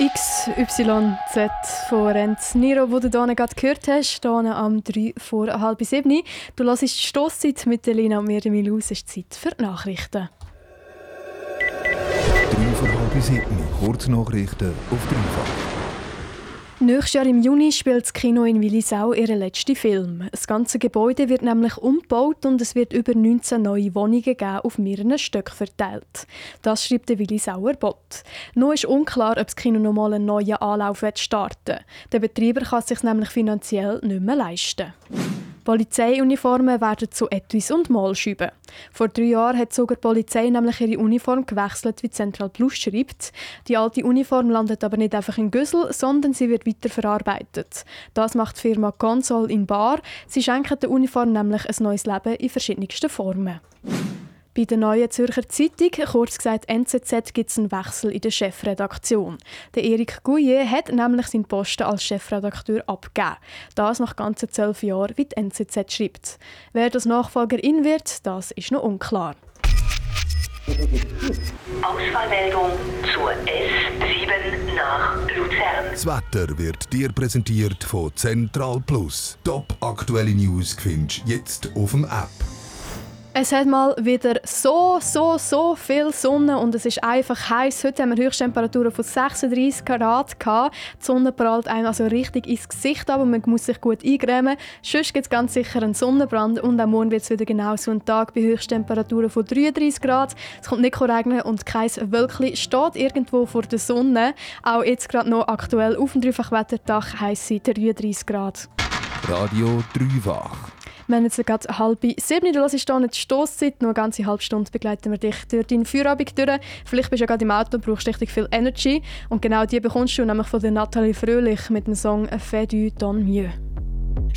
XYZ von Renz Niro, wo du hier gerade gehört hast, hier am 3 vor halb 7. Du hörst die Stosszeit mit Lina und mir, Milus. Es ist Zeit für die Nachrichten. 3 vor halb 7. Kurznachrichten auf Dreifach. Nächstes Jahr im Juni spielt das Kino in Willisau ihren letzten Film. Das ganze Gebäude wird nämlich umgebaut und es wird über 19 neue Wohnungen geben, auf mehreren Stöcken verteilt. Das schreibt der Willisauer Bot. Noch ist unklar, ob das Kino nochmal einen neuen Anlauf starten will. Der Betreiber kann es sich nämlich finanziell nicht mehr leisten. Polizeiuniformen werden zu Etuis und Maulscheiben. Vor 3 Jahren hat sogar die Polizei nämlich ihre Uniform gewechselt, wie Central Plus schreibt. Die alte Uniform landet aber nicht einfach in Gössel, sondern sie wird weiterverarbeitet. Das macht die Firma Consol in Bar. Sie schenken der Uniform nämlich ein neues Leben in verschiedensten Formen. Bei der Neuen Zürcher Zeitung, kurz gesagt NZZ, gibt es einen Wechsel in der Chefredaktion. Der Eric Gouillet hat nämlich seinen Posten als Chefredakteur abgegeben. Das nach ganzen 12 Jahren, wie die NZZ schreibt. Wer das Nachfolgerin wird, das ist noch unklar. Ausfallmeldung zur S7 nach Luzern. Das Wetter wird dir präsentiert von Central Plus. Top aktuelle News findest du jetzt auf dem App. Es hat mal wieder so viel Sonne und es ist einfach heiß. Heute haben wir Höchsttemperaturen von 36 Grad gehabt. Die Sonne prallt einem also richtig ins Gesicht, aber man muss sich gut eingrämen. Sonst gibt es ganz sicher einen Sonnenbrand und am Morgen wird es wieder genau so ein Tag bei Höchsttemperaturen von 33 Grad. Es kommt nicht regnen und kein Wölkchen steht irgendwo vor der Sonne. Auch jetzt gerade noch aktuell auf dem Dreifachwetterdach heisst es 33 Grad. Radio Dreifach. Wir haben jetzt gerade 6:30. Du hörst hier die Stosszeit. Nur eine ganze halbe Stunde begleiten wir dich durch deinen Feierabend durch. Vielleicht bist du ja gerade im Auto und brauchst richtig viel Energy. Und genau die bekommst du nämlich von der Nathalie Fröhlich mit dem Song «Fais du ton mieux».